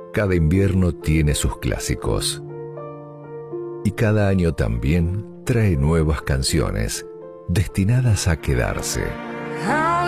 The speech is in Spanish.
Cada invierno tiene sus clásicos. Y cada año también trae nuevas canciones destinadas a quedarse.